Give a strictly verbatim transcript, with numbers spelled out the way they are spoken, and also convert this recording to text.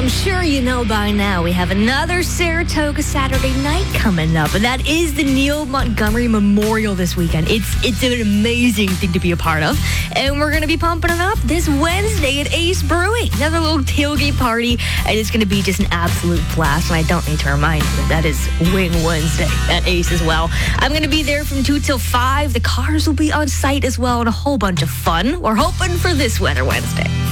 sure you know by now we have another Saratoga Saturday night coming up, and that is the Neil Montgomery Memorial this weekend. It's it's an amazing thing to be a part of, and we're going to be pumping it up this Wednesday at Ace Brewing. Another little tailgate party, and it's going to be just an absolute blast, and I don't need to remind you that that is Wing Wednesday at Ace as well. I'm going to be there from two till five. The cars will be on site as well, and a whole bunch of fun. We're hoping for this weather Wednesday.